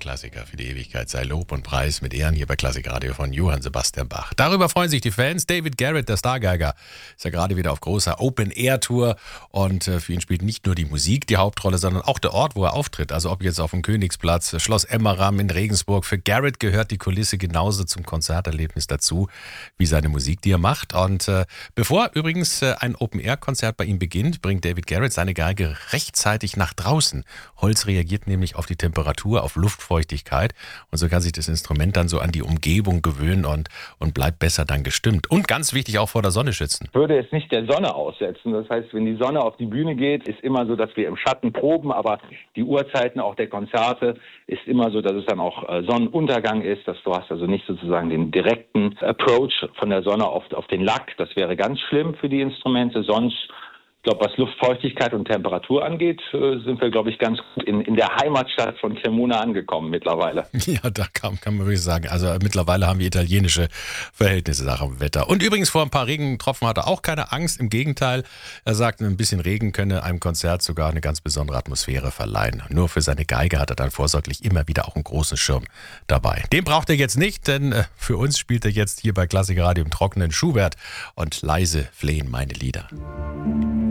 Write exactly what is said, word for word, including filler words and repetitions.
Klassiker für die Ewigkeit. Sei Lob und Preis mit Ehren hier bei Klassik Radio von Johann Sebastian Bach. Darüber freuen sich die Fans. David Garrett, der Stargeiger, ist ja gerade wieder auf großer Open-Air-Tour. Und für ihn spielt nicht nur die Musik die Hauptrolle, sondern auch der Ort, wo er auftritt. Also ob jetzt auf dem Königsplatz, Schloss Emmeram in Regensburg. Für Garrett gehört die Kulisse genauso zum Konzerterlebnis dazu, wie seine Musik, die er macht. Und äh, bevor übrigens äh, ein Open-Air-Konzert bei ihm beginnt, bringt David Garrett seine Geige rechtzeitig nach draußen. Holz reagiert nämlich auf die Temperatur, auf Luftfeuchtigkeit und so kann sich das Instrument dann so an die Umgebung gewöhnen und, und bleibt besser dann gestimmt. Und ganz wichtig, auch vor der Sonne schützen. Ich würde es nicht der Sonne aussetzen. Das heißt, wenn die Sonne auf die Bühne geht, ist immer so, dass wir im Schatten proben, aber die Uhrzeiten auch der Konzerte ist immer so, dass es dann auch äh, Sonnenuntergang ist, dass du hast also nicht sozusagen den direkten Approach von der Sonne auf, auf den Lack. Das wäre ganz schlimm für die Instrumente. Sonst, ich glaube, was Luftfeuchtigkeit und Temperatur angeht, äh, sind wir, glaube ich, ganz gut in, in der Heimatstadt von Cremona angekommen mittlerweile. Ja, da kann, kann man wirklich sagen. Also mittlerweile haben wir italienische Verhältnisse nach dem Wetter. Und übrigens vor ein paar Regentropfen hat er auch keine Angst. Im Gegenteil, er sagt, ein bisschen Regen könne einem Konzert sogar eine ganz besondere Atmosphäre verleihen. Nur für seine Geige hat er dann vorsorglich immer wieder auch einen großen Schirm dabei. Den braucht er jetzt nicht, denn für uns spielt er jetzt hier bei Klassik Radio im Trockenen Schubert und Leise flehen meine Lieder.